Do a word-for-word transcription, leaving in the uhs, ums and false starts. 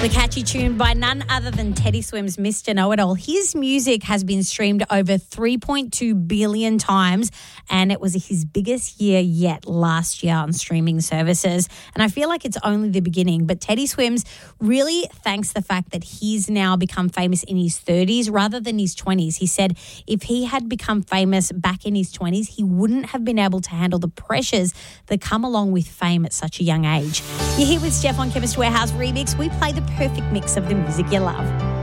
The catchy tune by none other than Teddy Swims' Mister Know-It-All. His music has been streamed over three point two billion times, and it was his biggest year yet last year on streaming services. And I feel like it's only the beginning, but Teddy Swims really thanks the fact that he's now become famous in his thirties rather than his twenties. He said if he had become famous back in his twenties, he wouldn't have been able to handle the pressures that come along with fame at such a young age. You're here with Steph on Chemist Warehouse Remix. We play the perfect mix of the music you love.